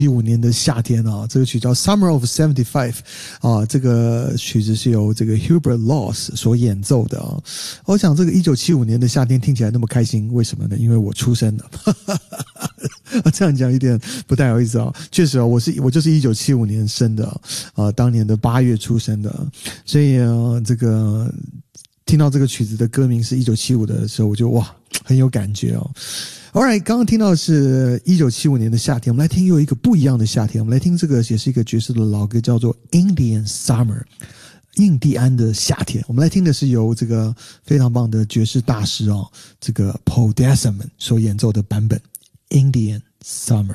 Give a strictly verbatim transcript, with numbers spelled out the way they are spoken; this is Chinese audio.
一五年的夏天啊，这个曲叫 Summer of seventy-five 啊，这个曲子是由这个 Hubert Laws 所演奏的啊。我想这个一九七五年的夏天听起来那么开心，为什么呢？因为我出生了。这样讲有点不太好意思啊。确实啊，我是我就是一九七五年生的啊，当年的八月出生的，所以啊，这个听到这个曲子的歌名是一九七五的时候，我就哇很有感觉哦。Alright， 刚刚听到的是一九七五年的夏天，我们来听又一个不一样的夏天。我们来听这个也是一个爵士的老歌，叫做 Indian Summer， 印第安的夏天。我们来听的是由这个非常棒的爵士大师哦，这个 Paul Desmond 所演奏的版本 Indian Summer。